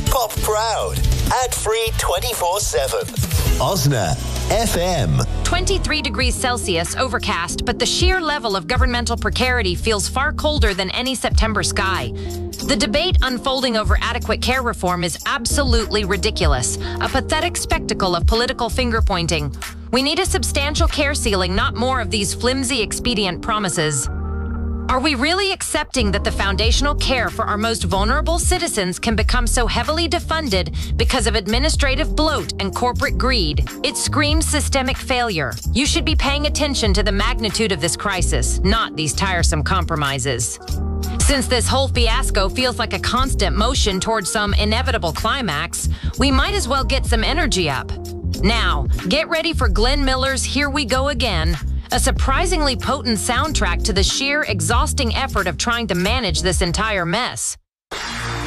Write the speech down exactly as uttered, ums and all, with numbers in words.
Pop proud. Ad-free twenty-four seven. Osna F M. twenty-three degrees Celsius, overcast, but the sheer level of governmental precarity feels far colder than any September sky. The debate unfolding over adequate care reform is absolutely ridiculous, a pathetic spectacle of political finger-pointing. We need a substantial care ceiling, not more of these flimsy, expedient promises. Are we really accepting that the foundational care for our most vulnerable citizens can become so heavily defunded because of administrative bloat and corporate greed? It screams systemic failure. You should be paying attention to the magnitude of this crisis, not these tiresome compromises. Since this whole fiasco feels like a constant motion towards some inevitable climax, we might as well get some energy up. Now, get ready for Glenn Miller's Here We Go Again, a surprisingly potent soundtrack to the sheer, exhausting effort of trying to manage this entire mess.